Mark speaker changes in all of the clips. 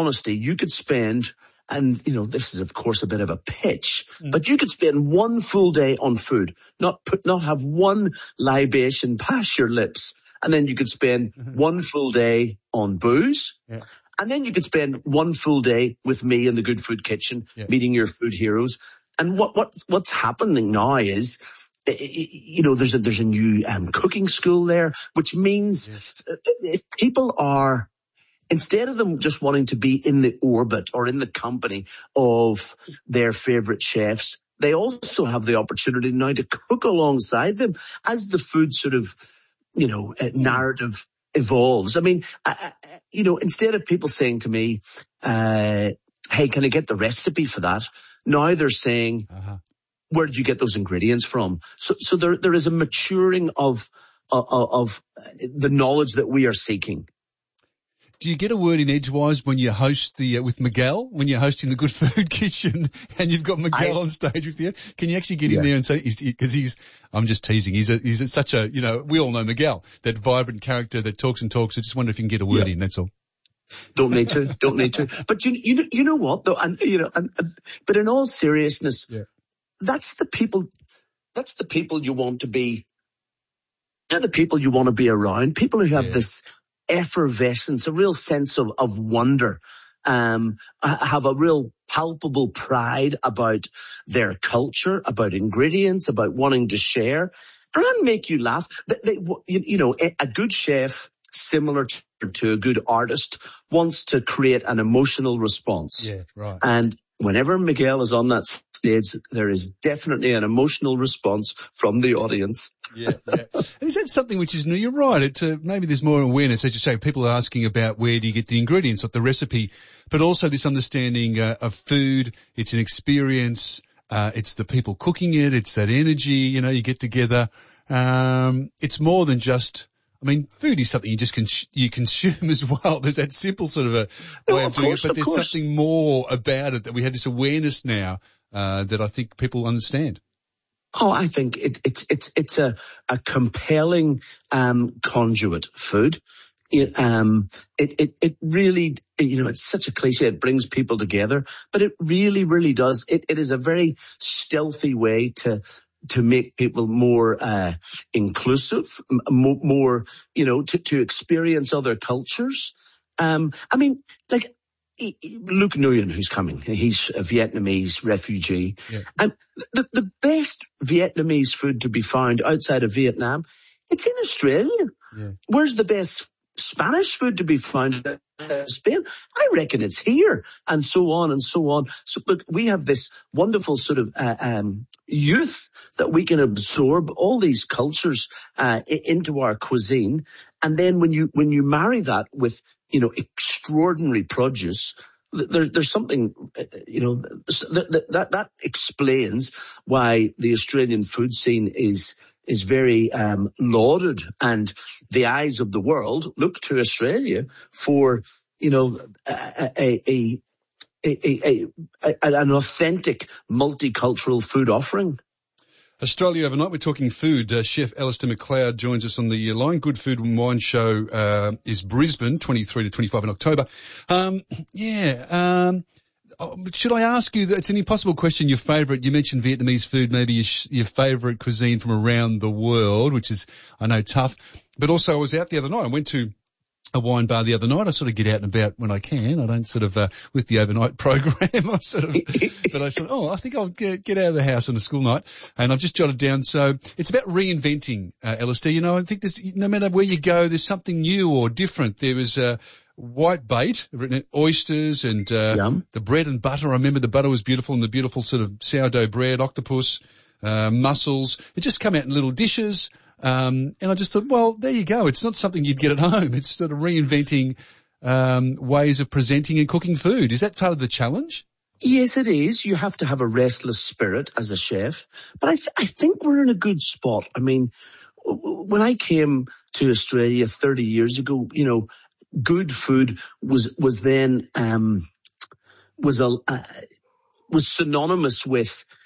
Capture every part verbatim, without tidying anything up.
Speaker 1: honesty, you could spend, and, you know, this is, of course, a bit of a pitch, mm. but you could spend one full day on food, not put, not have one libation pass your lips, and then you could spend mm-hmm. one full day on booze, yeah. and then you could spend one full day with me in the Good Food Kitchen, yeah. meeting your food heroes. And what, what what's happening now is, you know, there's a, there's a new um, cooking school there, which means yes. if people are, instead of them just wanting to be in the orbit or in the company of their favorite chefs, they also have the opportunity now to cook alongside them as the food sort of, you know, uh, narrative evolves. I mean, I, I, you know, instead of people saying to me, uh, hey, can I get the recipe for that? Now they're saying, uh-huh. where did you get those ingredients from? So, so there, there is a maturing of, of, of the knowledge that we are seeking.
Speaker 2: Do you get a word in edgewise when you host the, uh, with Miguel, when you're hosting the Good Food Kitchen and you've got Miguel I, on stage with you? Can you actually get yeah. in there and say, because he's, I'm just teasing, he's a, he's a, such a, you know, we all know Miguel, that vibrant character that talks and talks. I just wonder if you can get a word yeah. in, that's all.
Speaker 1: Don't need to, don't need to. But you, you know, you know what though, and you know, and, and but in all seriousness, yeah. that's the people, that's the people you want to be. They're the people you want to be around. People who have yeah. this effervescence, a real sense of of wonder, um, have a real palpable pride about their culture, about ingredients, about wanting to share, and make you laugh. They, they, you, you know, a, a good chef, similar to, to a good artist, wants to create an emotional response.
Speaker 2: Yeah, right.
Speaker 1: And whenever Miguel is on that stage, there is definitely an emotional response from the audience.
Speaker 2: Yeah, yeah. And is that something which is new? You're right. It, uh, maybe there's more awareness, as you say. People are asking about where do you get the ingredients, like the recipe, but also this understanding uh, of food. It's an experience. Uh, it's the people cooking it. It's that energy. You know, you get together. Um, it's more than just. I mean, food is something you just cons- you consume as well. There's that simple sort of a
Speaker 1: no,
Speaker 2: way of,
Speaker 1: of
Speaker 2: doing
Speaker 1: course,
Speaker 2: it, but there's
Speaker 1: course.
Speaker 2: something more about it, that we have this awareness now uh, that I think people understand.
Speaker 1: Oh, I think it, it's it's it's a a compelling um, conduit food. It um it, it it really, you know, it's such a cliche. It brings people together, but it really really does. It it is a very stealthy way to. to make people more uh inclusive, more, more you know, to, to experience other cultures. Um, I mean, like Luc Nguyen, who's coming, he's a Vietnamese refugee. Yeah. And the, the best Vietnamese food to be found outside of Vietnam, it's in Australia. Yeah. Where's the best Spanish food to be found in Spain? I reckon it's here, and so on and so on. So look, we have this wonderful sort of uh, um, youth that we can absorb all these cultures uh, into our cuisine, and then when you when you marry that with, you know, extraordinary produce, there, there's something, you know, that, that that explains why the Australian food scene is. is very um, lauded, and the eyes of the world look to Australia for, you know, a, a, a, a, a, a an authentic multicultural food offering.
Speaker 2: Australia Overnight, we're talking food. Uh, Chef Alistair McLeod joins us on the line. Good Food and Wine Show uh, is Brisbane, twenty-three to twenty-five in October. Um, yeah, um, should I ask you, it's an impossible question, your favourite, you mentioned Vietnamese food, maybe your, your favourite cuisine from around the world, which is, I know, tough. But also I was out the other night, I went to a wine bar the other night. I sort of get out and about when I can. I don't sort of, uh, with the overnight program, I sort of, but I thought, oh, I think I'll get, get out of the house on a school night. And I've just jotted down. So it's about reinventing, uh, Alistair. You know, I think there's, no matter where you go, there's something new or different. There was, uh, white bait, oysters and, uh, Yum. the bread and butter. I remember the butter was beautiful, and the beautiful sort of sourdough bread, octopus, uh, mussels. It just come out in little dishes. Um, and I just thought, well, there you go. It's not something you'd get at home. It's sort of reinventing, um, ways of presenting and cooking food. Is that part of the challenge?
Speaker 1: Yes, it is. You have to have a restless spirit as a chef. But I, th- I think we're in a good spot. I mean, when I came to Australia thirty years ago, you know, good food was was then um, was a uh, was synonymous with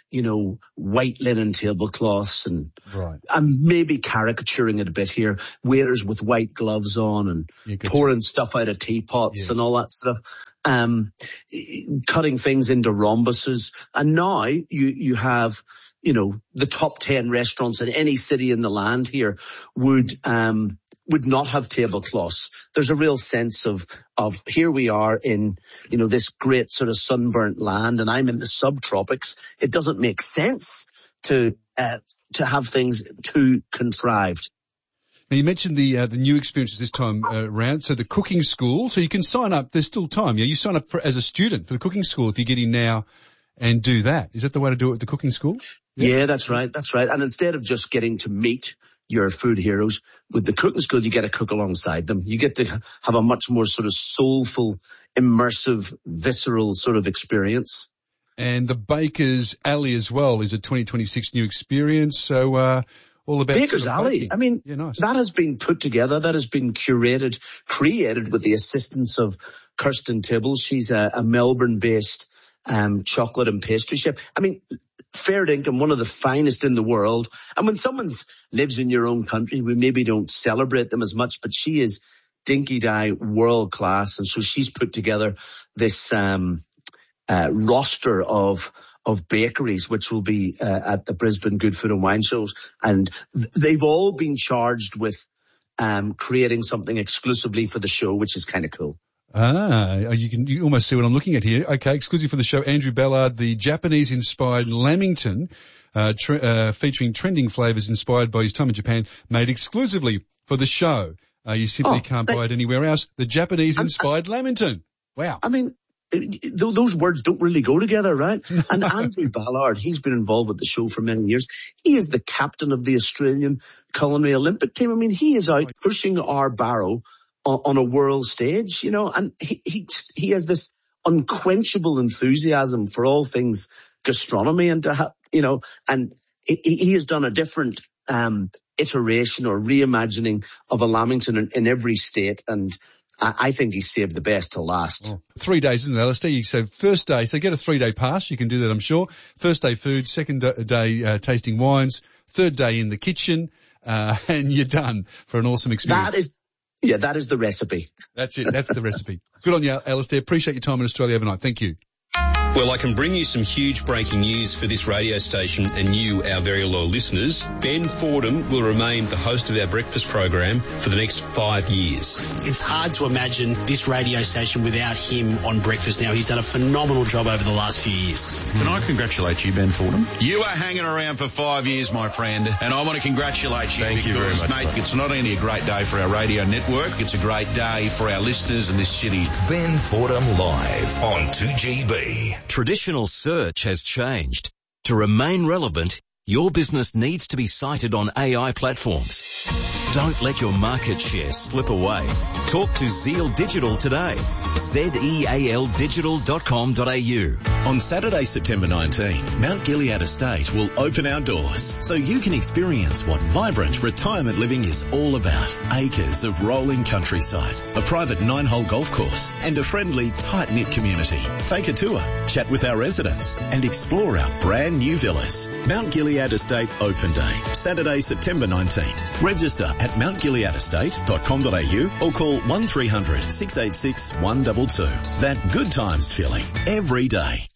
Speaker 1: you know, white linen tablecloths and,
Speaker 2: right.
Speaker 1: I'm maybe caricaturing it a bit here, waiters with white gloves on and pouring stuff out of teapots yes. and all that stuff, um, cutting things into rhombuses. And now you, you have, you know, the top ten restaurants in any city in the land here would, um, would not have tablecloths. There's a real sense of, of here we are in, you know, this great sort of sunburnt land, and I'm in the subtropics. It doesn't make sense to, uh, to have things too contrived.
Speaker 2: Now, you mentioned the uh, the new experiences this time uh, around. So the cooking school, so you can sign up. There's still time. Yeah, you sign up for, as a student for the cooking school if you get in now and do that. Is that the way to do it at the cooking school?
Speaker 1: Yeah, yeah that's right. That's right. And instead of just getting to meet your food heroes, with the cooking school, you get to cook alongside them. You get to have a much more sort of soulful, immersive, visceral sort of experience.
Speaker 2: And the Baker's Alley as well is a twenty twenty-six new experience. So, uh, all about
Speaker 1: Baker's
Speaker 2: sort of
Speaker 1: Alley.
Speaker 2: baking.
Speaker 1: I mean,
Speaker 2: yeah, nice.
Speaker 1: That has been put together. That has been curated, created with the assistance of Kirsten Tibbles. She's a, a Melbourne-based um, chocolate and pastry chef. I mean, fair dinkum, one of the finest in the world. And when someone lives in your own country, we maybe don't celebrate them as much, but she is dinky-die world class. And so she's put together this um, uh, roster of of bakeries, which will be uh, at the Brisbane Good Food and Wine shows. And th- they've all been charged with um, creating something exclusively for the show, which is kind of cool.
Speaker 2: Ah, you can you almost see what I'm looking at here. Okay, exclusive for the show, Andrew Ballard, the Japanese-inspired Lamington, uh, tre- uh, featuring trending flavours inspired by his time in Japan, made exclusively for the show. Uh, you simply oh, can't they, buy it anywhere else. The Japanese-inspired Lamington. Wow.
Speaker 1: I mean, those words don't really go together, right? And Andrew Ballard, he's been involved with the show for many years. He is the captain of the Australian Culinary Olympic team. I mean, he is out pushing our barrow on, on a world stage, you know, and he, he, he has this unquenchable enthusiasm for all things gastronomy, and to have, you know, and he, he has done a different, um, iteration or reimagining of a Lamington in, in every state, and I think he's saved the best to last.
Speaker 2: Oh, three days, isn't it, Alistair? You say first day, so get a three-day pass. You can do that, I'm sure. First day food, second day uh, tasting wines, third day in the kitchen, uh, and you're done for an awesome experience.
Speaker 1: That is, yeah, that is the recipe.
Speaker 2: That's it. That's the recipe. Good on you, Alistair. Appreciate your time in Australia overnight. Thank you.
Speaker 3: Well, I can bring you some huge breaking news for this radio station and you, our very loyal listeners. Ben Fordham will remain the host of our breakfast program for the next five years.
Speaker 4: It's hard to imagine this radio station without him on breakfast now. He's done a phenomenal job over the last few years.
Speaker 5: Can I congratulate you, Ben Fordham? You are hanging around for five years, my friend, and I want to congratulate you.
Speaker 3: Thank
Speaker 5: because,
Speaker 3: you very much,
Speaker 5: mate, it's not only a great day for our radio network, it's a great day for our listeners in this city.
Speaker 6: Ben Fordham live on two G B.
Speaker 7: Traditional search has changed. To remain relevant, your business needs to be cited on A I platforms. Don't let your market share slip away. Talk to Zeal Digital today. Z E A L digital dot com dot a u.
Speaker 8: On Saturday, September nineteenth, Mount Gilead Estate will open our doors so you can experience what vibrant retirement living is all about. Acres of rolling countryside, a private nine-hole golf course, and a friendly, tight-knit community. Take a tour, chat with our residents, and explore our brand new villas. Mount Gilead Estate Open Day, Saturday, September nineteenth. Register at mount gilead estate dot com dot a u or call one three hundred, six eight six, one two two. That good times feeling every day.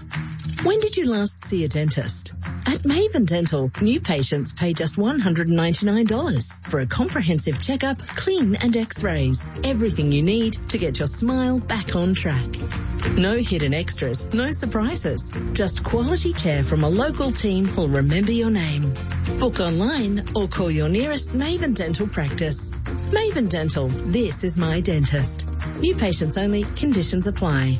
Speaker 9: When did you last see a dentist? At Maven Dental, new patients pay just one hundred ninety-nine dollars for a comprehensive checkup, clean and x-rays. Everything you need to get your smile back on track. No hidden extras, no surprises. Just quality care from a local team who'll remember your name. Book online or call your nearest Maven Dental practice. Maven Dental, this is my dentist. New patients only, conditions apply.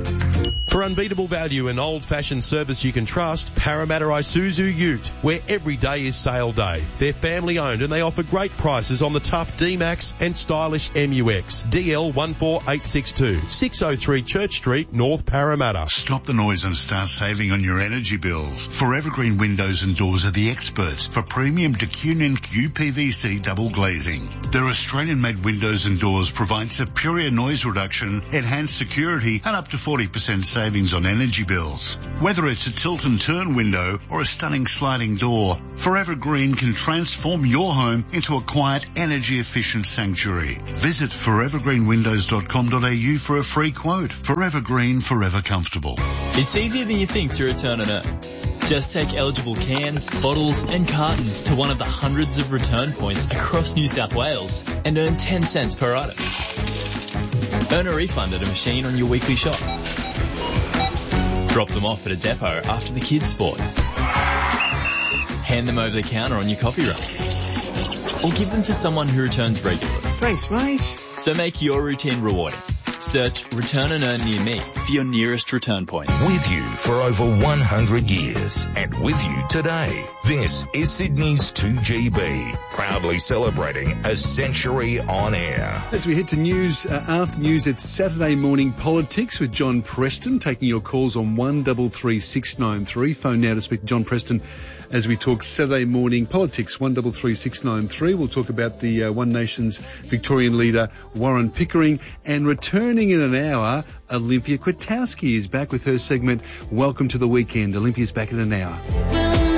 Speaker 10: For unbeatable value and old-fashioned service you can trust, Parramatta Isuzu Ute, where every day is sale day. They're family-owned and they offer great prices on the tough D-Max and stylish M U X. D L one four eight six two, six oh three Church Street, North Parramatta.
Speaker 11: Stop the noise and start saving on your energy bills. For Evergreen Windows and Doors are the experts for premium D Q N N Q P V C double glazing. Their Australian-made windows and doors provide superior noise reduction, enhanced security and up to forty percent significant savings on energy bills. Whether it's a tilt and turn window or a stunning sliding door, Forever Green can transform your home into a quiet, energy-efficient sanctuary. Visit forever green windows dot com dot a u for a free quote. Forever Green, forever comfortable.
Speaker 12: It's easier than you think to return and earn. Just take eligible cans, bottles and cartons to one of the hundreds of return points across New South Wales and earn ten cents per item. Earn a refund at a machine on your weekly shop. Drop them off at a depot after the kids' sport. Hand them over the counter on your coffee run. Or give them to someone who returns regularly.
Speaker 13: Thanks, mate.
Speaker 12: So make your routine rewarding. Search Return and Earn near me for your nearest return point.
Speaker 6: With you for over one hundred years and with you today. This is Sydney's two G B, proudly celebrating a century on air.
Speaker 2: As we head to news, uh, after news, it's Saturday Morning Politics with John Preston, taking your calls on one three three six nine three. Phone now to speak to John Preston as we talk Saturday Morning Politics, one three three six nine three. We'll talk about the uh, One Nation's Victorian leader, Warren Pickering, and returning in an hour, Olympia Kwiatkowski is back with her segment, Welcome to the Weekend. Olympia's back in an hour.